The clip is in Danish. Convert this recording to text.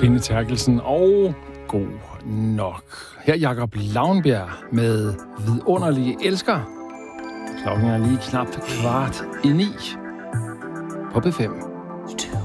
Trine Terkelsen og God nok. Her Jakob Lavnbjerg med Vidunderlige elsker. Klokken er lige knap 8:15 på B5.